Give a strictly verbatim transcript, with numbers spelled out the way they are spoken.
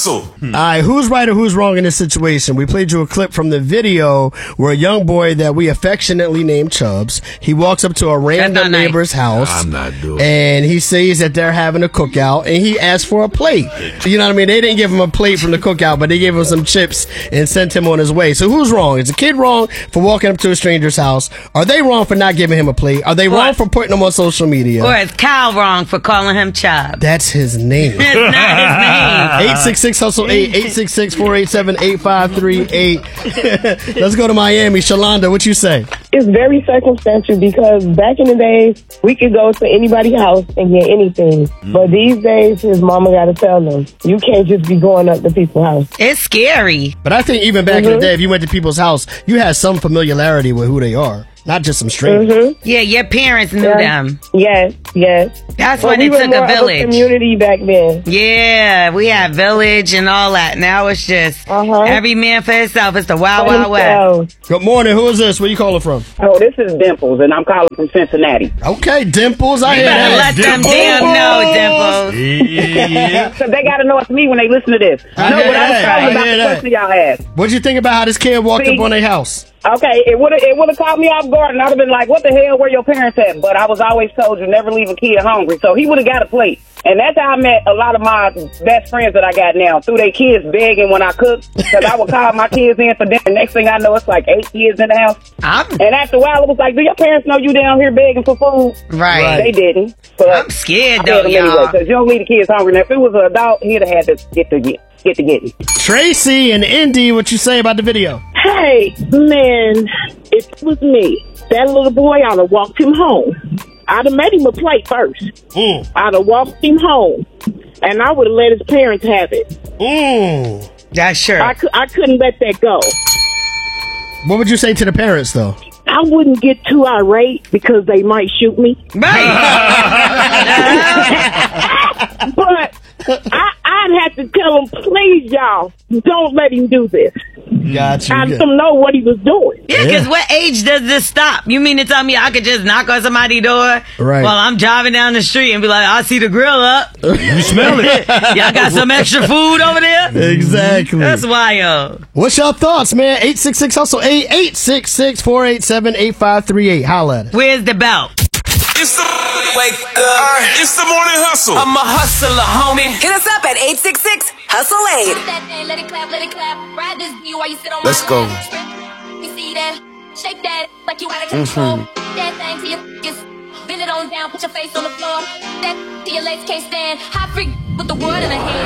hustle. All right, who's right or who's wrong in this situation? We played you a clip from the video where a young boy that we affectionately named Chubbs, he walks up to a random nice. neighbor's house. I'm not doing And he sees that they're having a cookout, and he asks for a plate. You know what I mean? They didn't give him a plate from the cookout, but they gave him some chips and sent him on his way. So who's wrong? Is the kid wrong for walking up to a stranger's house? Are they wrong for not giving him a plate? Are they Or- wrong for putting him on social media? Or is Kyle wrong for calling him Chubb? That's his name. It's not his name. eight six six hustle eight, eight six six, four eight seven, eight five three eight. Let's go to Miami. Shalonda, what you say? It's very circumstantial because back in the days, we could go to anybody's house and get anything. Mm. But these days, his mama got to tell them, you can't just be going up to people's house. It's scary. But I think even back in the day, if you went to people's house, you had some familiarity with who they are, not just some strangers. Mm-hmm. Yeah, your parents knew Yeah. them. Yes, yes. That's But when we it were took more a of village. community back then. Yeah, we had village and all that. Now it's just Uh-huh. every man for himself. It's the wild, For wild west. themselves. Good morning. Who is this? Where you calling from? Oh, this is Dimples, and I'm calling from Cincinnati. Okay, Dimples. I You hear better that. let them damn know, Dimples. Yeah. So they got to know it's me when they listen to this. I no, hear but I was that. talking I about hear the that. question y'all asked. What'd you think about how this kid walked See? up on their house? Okay, it would have it would have caught me off guard, and I'd have been like, "What the hell? Where your parents at?" But I was always told you never leave a kid hungry, so he would have got a plate. And that's how I met a lot of my best friends that I got now, through their kids begging when I cook, because I would call my kids in for dinner. Next thing I know, it's like eight kids in the house. I'm And after a while, it was like, "Do your parents know you down here begging for food?" right. They didn't. But I'm scared I though, had them anyway, y'all. because you don't leave the kids hungry. Now, if it was an adult, he'd have had to get to get get to getting. Tracy and Indy, what you say about the video? Hey, man, if it was me, that little boy, I'd have walked him home. I'd have made him a plate first. Mm. I'd have walked him home, and I would have let his parents have it. Mm. That's sure. I, cou- I couldn't let that go. What would you say to the parents, though? I wouldn't get too irate because they might shoot me. Right. But I, I'd have to tell them, please, y'all, don't let him do this. Got you. I Yeah. let them know what he was doing. Yeah, because Yeah. what age does this stop? You mean to tell me I could just knock on somebody's door Right. while I'm driving down the street and be like, I see the grill up. You smell it. Y'all got some extra food over there? Exactly. That's wild. What's your thoughts, man? eight six six hustle eight, eight six six, four eight seven, eight five three eight. Holla at us. Where's the belt? It's the wake up. It's the morning hustle. I'm a hustler, homie. Hit us up at eight six six hustle eight. Let it clap, let it clap. Ride this beat while you sit on Let's my go. lap. You see that? Shake that like you out of control. That thing to your just bend it on down, put your face on the floor. That to your legs can't stand. Hot freak with the world in her hand.